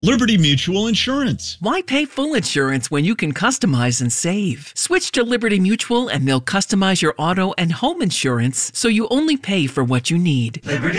Liberty Mutual Insurance. Why pay full insurance when you can customize and save? Switch to Liberty Mutual and they'll customize your auto and home insurance so you only pay for what you need. Liberty